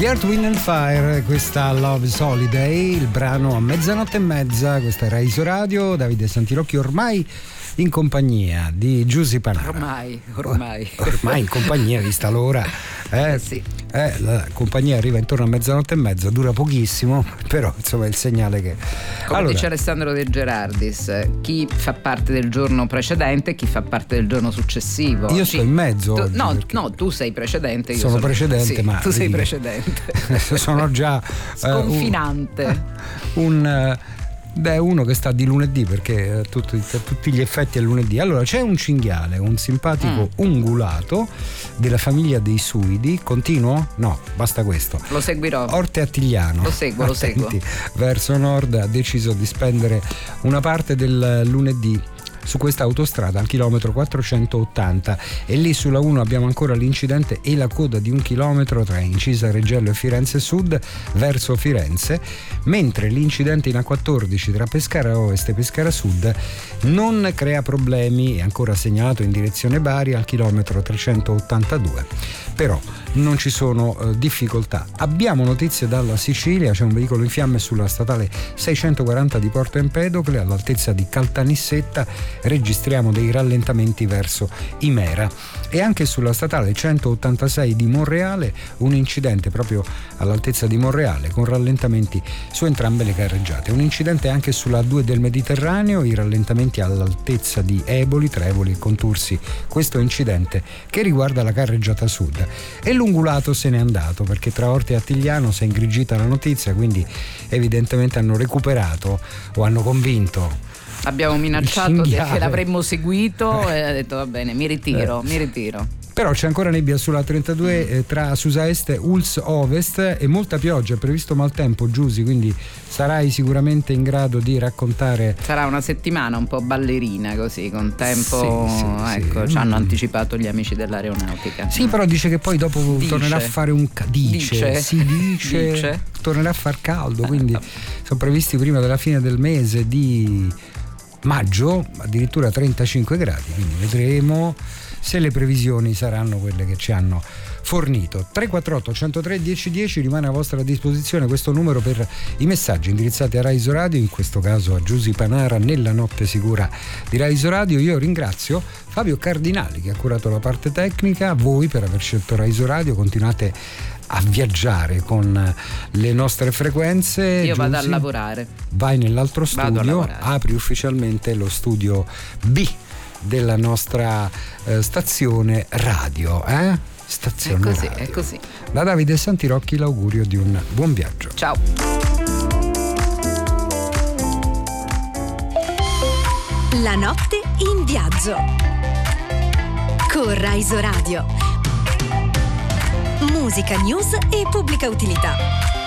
Gli Earth, Wind and Fire, questa Love's Holiday, il brano a mezzanotte e mezza, questa è Raiso Radio, Davide Santirocchi ormai in compagnia di Giusy Panara. Ormai in compagnia, vista l'ora. Sì. La compagnia arriva intorno a mezzanotte e mezza, dura pochissimo, però insomma è il segnale che... Come dice Alessandro De Gerardis, chi fa parte del giorno precedente e chi fa parte del giorno successivo. Io sto in mezzo oggi, no, tu sei precedente. Io sono precedente, sì, ma tu sei precedente. Sono già sconfinante. Uno che sta di lunedì, perché a tutti gli effetti è lunedì. Allora c'è un cinghiale, un simpatico ungulato della famiglia dei suidi. Continuo? No, basta questo. Lo seguirò. Orte Attigliano. Lo seguo. Verso nord ha deciso di spendere una parte del lunedì su questa autostrada al chilometro 480, e lì sulla 1 abbiamo ancora l'incidente e la coda di 1 chilometro tra Incisa Reggello e Firenze Sud verso Firenze, mentre l'incidente in A14 tra Pescara Ovest e Pescara Sud non crea problemi, è ancora segnalato in direzione Bari al chilometro 382, però non ci sono difficoltà. Abbiamo notizie dalla Sicilia, c'è un veicolo in fiamme sulla statale 640 di Porto Empedocle all'altezza di Caltanissetta, registriamo dei rallentamenti verso Imera, e anche sulla statale 186 di Monreale un incidente proprio all'altezza di Monreale con rallentamenti su entrambe le carreggiate. Un incidente anche sulla A2 del Mediterraneo, i rallentamenti all'altezza di Eboli, tra Eboli e Contursi, questo incidente che riguarda la carreggiata sud. E l'ungulato se n'è andato, perché tra Orte e Attigliano si è ingrigita la notizia, quindi evidentemente hanno recuperato o hanno convinto. Abbiamo minacciato che l'avremmo seguito e ha detto va bene, mi ritiro. Però c'è ancora nebbia sulla 32 tra Susa Est e Uls Ovest e molta pioggia, è previsto maltempo, Giusy, quindi sarai sicuramente in grado di raccontare. Sarà una settimana un po' ballerina così, con tempo, sì. Ci hanno anticipato gli amici dell'aeronautica. Sì, però dice che poi dopo tornerà a fare dice tornerà a far caldo, quindi sono previsti prima della fine del mese di maggio addirittura 35 gradi, quindi vedremo se le previsioni saranno quelle che ci hanno fornito. 348 103 1010 rimane a vostra disposizione questo numero per i messaggi indirizzati a Raiso Radio, in questo caso a Giusy Panara nella notte sicura di Raiso Radio. Io ringrazio Fabio Cardinali che ha curato la parte tecnica, a voi per aver scelto Raiso Radio, continuate a viaggiare con le nostre frequenze. Io vado a lavorare. Vai nell'altro studio, apri ufficialmente lo studio B della nostra stazione radio, Stazione radio. È così. Da Davide Santirocchi l'augurio di un buon viaggio. Ciao. La notte in viaggio con Raiso Radio. Musica, news e pubblica utilità.